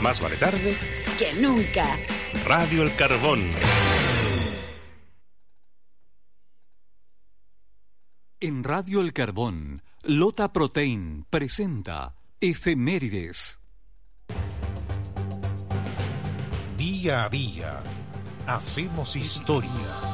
Más vale tarde que nunca. Radio El Carbón. En Radio El Carbón, Lota Protein presenta Efemérides. Día a día, hacemos historia.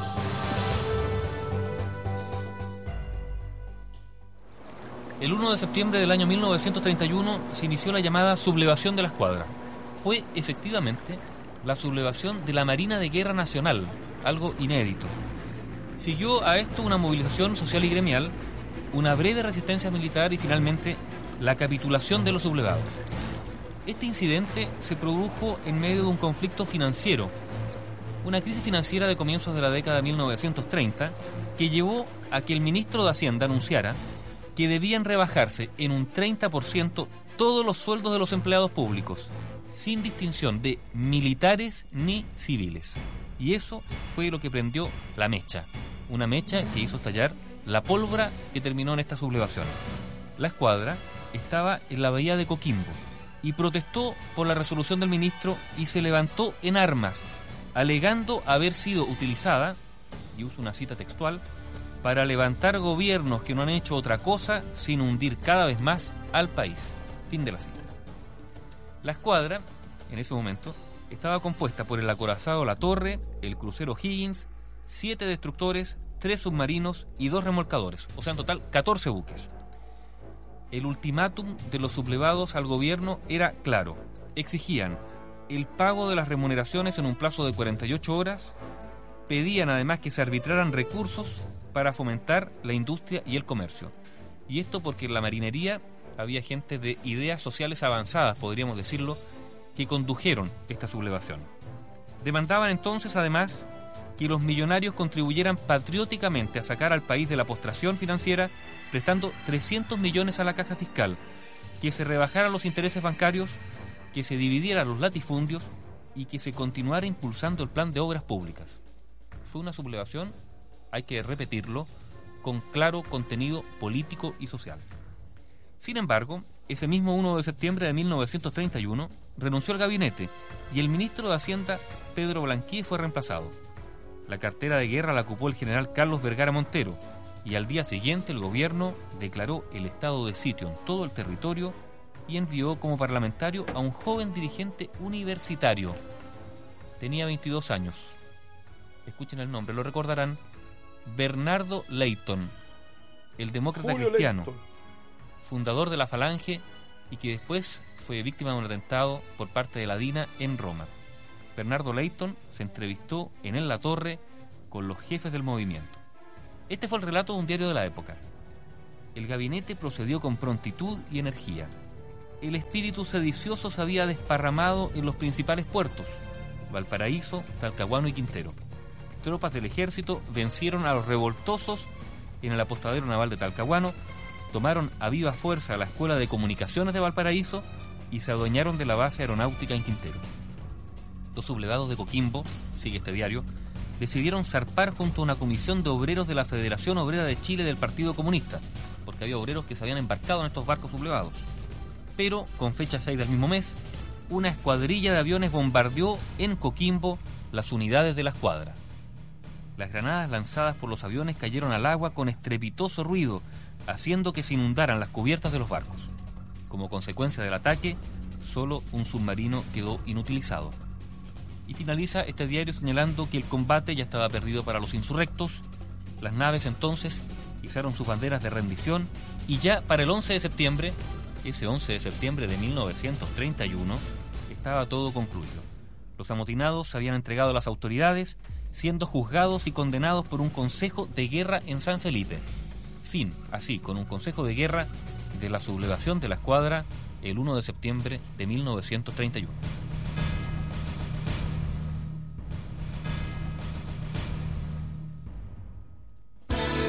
El 1 de septiembre del año 1931 se inició la llamada sublevación de la Escuadra. Fue, efectivamente, la sublevación de la Marina de Guerra Nacional, algo inédito. Siguió a esto una movilización social y gremial, una breve resistencia militar y finalmente la capitulación de los sublevados. Este incidente se produjo en medio de un conflicto financiero, una crisis financiera de comienzos de la década de 1930 que llevó a que el ministro de Hacienda anunciara que debían rebajarse en un 30% todos los sueldos de los empleados públicos, sin distinción de militares ni civiles. Y eso fue lo que prendió la mecha, una mecha que hizo estallar la pólvora que terminó en esta sublevación. La Escuadra estaba en la bahía de Coquimbo y protestó por la resolución del ministro y se levantó en armas, alegando haber sido utilizada, y uso una cita textual, para levantar gobiernos que no han hecho otra cosa sin hundir cada vez más al país. Fin de la cita. La Escuadra, en ese momento, estaba compuesta por el acorazado La Torre, el crucero Higgins, 7 destructores, 3 submarinos y 2 remolcadores, o sea, en total 14 buques. El ultimátum de los sublevados al gobierno era claro. Exigían el pago de las remuneraciones en un plazo de 48 horas, pedían además que se arbitraran recursos para fomentar la industria y el comercio. Y esto porque en la marinería había gente de ideas sociales avanzadas, podríamos decirlo, que condujeron esta sublevación. Demandaban entonces, además, que los millonarios contribuyeran patrióticamente a sacar al país de la postración financiera, prestando 300 millones a la caja fiscal, que se rebajaran los intereses bancarios, que se dividieran los latifundios y que se continuara impulsando el plan de obras públicas. Fue una sublevación, hay que repetirlo, con claro contenido político y social. Sin embargo, ese mismo 1 de septiembre de 1931 renunció al gabinete y el ministro de Hacienda, Pedro Blanquier, fue reemplazado. La cartera de guerra la ocupó el general Carlos Vergara Montero y al día siguiente el gobierno declaró el estado de sitio en todo el territorio y envió como parlamentario a un joven dirigente universitario. Tenía 22 años. Escuchen el nombre, lo recordarán. Bernardo Leyton, el demócrata Julio cristiano, Leyton, fundador de la Falange y que después fue víctima de un atentado por parte de la DINA en Roma. Bernardo Leyton se entrevistó en La Torre con los jefes del movimiento. Este fue el relato de un diario de la época. El gabinete procedió con prontitud y energía. El espíritu sedicioso se había desparramado en los principales puertos, Valparaíso, Talcahuano y Quintero. Tropas del ejército vencieron a los revoltosos en el apostadero naval de Talcahuano, tomaron a viva fuerza la Escuela de Comunicaciones de Valparaíso y se adueñaron de la base aeronáutica en Quintero. Los sublevados de Coquimbo, sigue este diario, decidieron zarpar junto a una comisión de obreros de la Federación Obrera de Chile del Partido Comunista, porque había obreros que se habían embarcado en estos barcos sublevados. Pero, con fecha 6 del mismo mes, una escuadrilla de aviones bombardeó en Coquimbo las unidades de la Escuadra. Las granadas lanzadas por los aviones cayeron al agua con estrepitoso ruido, haciendo que se inundaran las cubiertas de los barcos. Como consecuencia del ataque, solo un submarino quedó inutilizado. Y finaliza este diario señalando que el combate ya estaba perdido para los insurrectos. Las naves entonces izaron sus banderas de rendición y ya para el 11 de septiembre, ese 11 de septiembre de 1931, estaba todo concluido. Los amotinados se habían entregado a las autoridades, siendo juzgados y condenados por un consejo de guerra en San Felipe. Fin, así, con un consejo de guerra de la sublevación de la Escuadra el 1 de septiembre de 1931.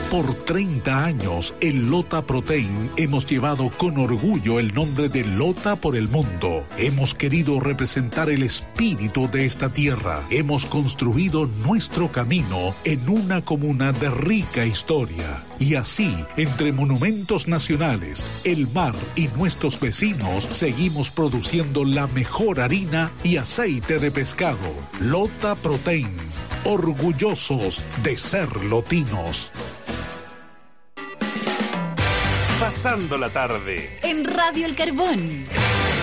Por 30 años, en Lota Protein hemos llevado con orgullo el nombre de Lota por el mundo. Hemos querido representar el espíritu de esta tierra. Hemos construido nuestro camino en una comuna de rica historia. Y así, entre monumentos nacionales, el mar y nuestros vecinos, seguimos produciendo la mejor harina y aceite de pescado. Lota Protein. Orgullosos de ser lotinos. Pasando la tarde En Radio El Carbón.